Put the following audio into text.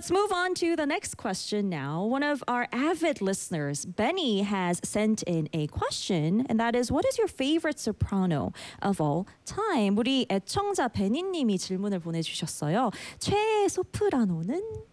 Let's move on to the next question now. One of our avid listeners, Benny, has sent in a question, and that is, what is your favorite soprano of all time? 우리 애청자 베니님이 질문을 보내주셨어요. 최애 소프라노는?